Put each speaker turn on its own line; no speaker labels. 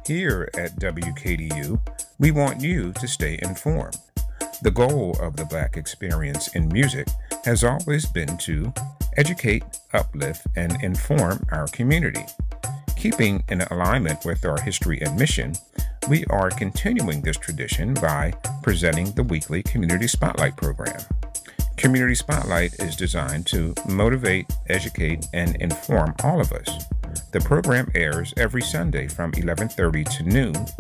Here at WKDU, we want you to stay informed. The goal of the Black Experience in Music has always been to educate, uplift, and inform our community. Keeping in alignment with our history and mission, we are continuing this tradition by presenting the weekly Community Spotlight program. Community Spotlight is designed to motivate, educate, and inform all of us. The program airs every Sunday from 11:30 to noon